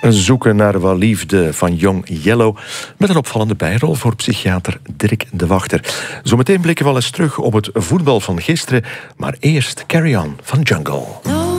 Zoeken naar wat liefde van Young Yellow, met een opvallende bijrol voor psychiater Dirk de Wachter. Zometeen blikken we wel eens terug op het voetbal van gisteren, maar eerst Carry On van Jungle.